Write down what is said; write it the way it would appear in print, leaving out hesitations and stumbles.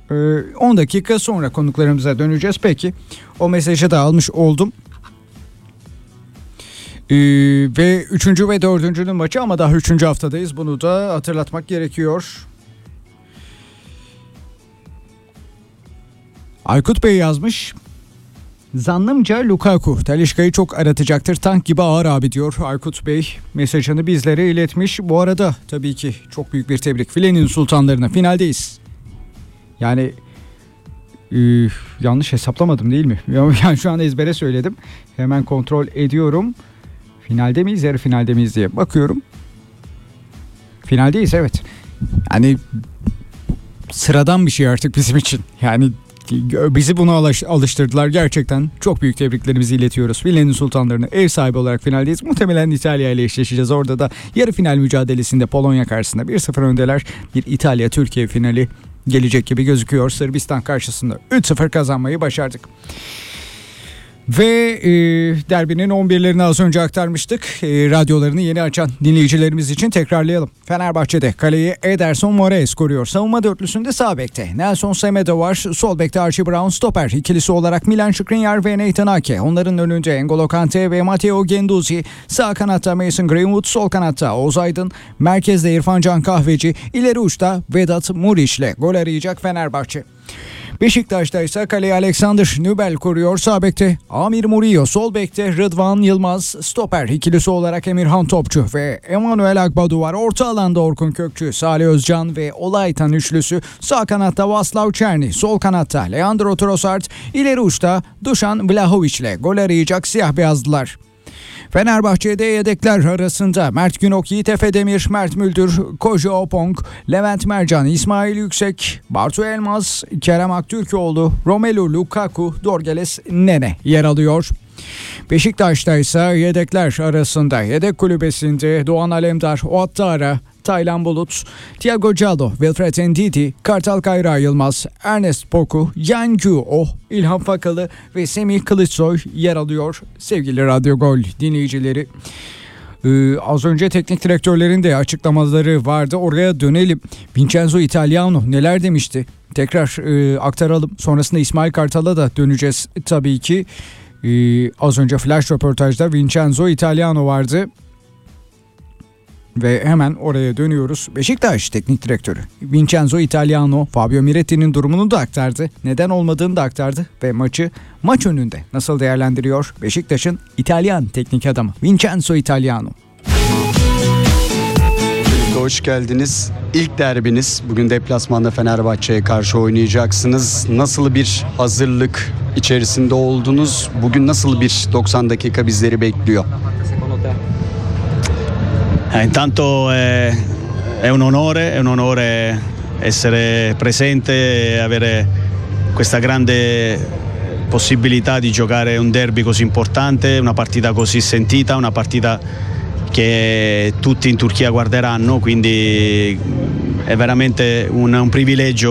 10 dakika sonra konuklarımıza döneceğiz. Peki, o mesajı da almış oldum. Ve 3. ve 4.'nün maçı, ama daha 3. haftadayız. Bunu da hatırlatmak gerekiyor. Aykut Bey yazmış. Zannımca Lukaku Talisca'yı çok aratacaktır. Tank gibi ağır abi diyor Aykut Bey. Mesajını bizlere iletmiş. Bu arada tabii ki çok büyük bir tebrik. Filenin sultanlarına, finaldeyiz. Yani yanlış hesaplamadım değil mi? Yani şu an ezbere söyledim. Hemen kontrol ediyorum. Finalde miyiz, yarı finalde miyiz diye bakıyorum. Finaldeyiz, evet. Yani sıradan bir şey artık bizim için. Yani bizi buna alıştırdılar. Gerçekten çok büyük tebriklerimizi iletiyoruz. Filenin sultanlarını, ev sahibi olarak finaldeyiz. Muhtemelen İtalya ile eşleşeceğiz. Orada da yarı final mücadelesinde Polonya karşısında 1-0 öndeler. Bir İtalya-Türkiye finali gelecek gibi gözüküyor. Sırbistan karşısında 3-0 kazanmayı başardık. Ve derbinin 11'lerini az önce aktarmıştık. Radyolarını yeni açan dinleyicilerimiz için tekrarlayalım. Fenerbahçe'de kaleyi Ederson Moraes koruyor. Savunma dörtlüsünde sağ bekte Nelson Semedo var. Sol bekte Archie Brown, stoper ikilisi olarak Milan Skriniar ve Nathan Ake. Onların önünde N'Golo Kante ve Matteo Guendouzi. Sağ kanatta Mason Greenwood, sol kanatta Oğuz Aydın. Merkezde İrfan Can Kahveci. İleri uçta Vedat Muriç'le gol arayacak Fenerbahçe. Beşiktaş'ta ise kaleyi Alexander Nübel koruyor. Sağ bekte Amir Murillo, sol bekte Rıdvan Yılmaz, stoper ikilisi olarak Emirhan Topçu ve Emanuel Agbadu var. Orta alanda Orkun Kökçü, Salih Özcan ve Olaytan üçlüsü. Sağ kanatta Vaslav Çerni, sol kanatta Leandro Trossard, ileri uçta Dušan Vlahović'le gol arayacak siyah beyazlılar. Fenerbahçe'de yedekler arasında Mert Günok, Yiğit Efe Demir, Mert Müldür, Koji Opong, Levent Mercan, İsmail Yüksek, Bartu Elmas, Kerem Aktürkoğlu, Romelu Lukaku, Dorgeles Nene yer alıyor. Beşiktaş'ta ise yedekler arasında yedek kulübesinde Doğan Alemdar, Ouattara, Taylan Bulut, Thiago Caldo, Wilfred Ndidi, Kartal Kayra Yılmaz, Ernest Poku, Yan Gu-oh, İlhan Fakalı ve Semih Kılıçsoy yer alıyor sevgili Radyo Gol dinleyicileri. Az önce teknik direktörlerin de açıklamaları vardı, oraya dönelim. Vincenzo Italiano neler demişti? Tekrar aktaralım. Sonrasında İsmail Kartal'a da döneceğiz tabii ki. Az önce flash röportajda Vincenzo Italiano vardı. Ve hemen oraya dönüyoruz. Beşiktaş teknik direktörü Vincenzo Italiano, Fabio Miretti'nin durumunu da aktardı. Neden olmadığını da aktardı. Ve maç önünde nasıl değerlendiriyor Beşiktaş'ın İtalyan teknik adamı Vincenzo Italiano. Hoş geldiniz. İlk derbiniz. Bugün deplasmanda Fenerbahçe'ye karşı oynayacaksınız. Nasıl bir hazırlık içerisinde oldunuz? Bugün nasıl bir 90 dakika bizleri bekliyor? Intanto è un onore essere presente e avere questa grande possibilità di giocare un derby così importante, una partita così sentita, una partita che tutti in Turchia guarderanno, quindi è veramente un privilegio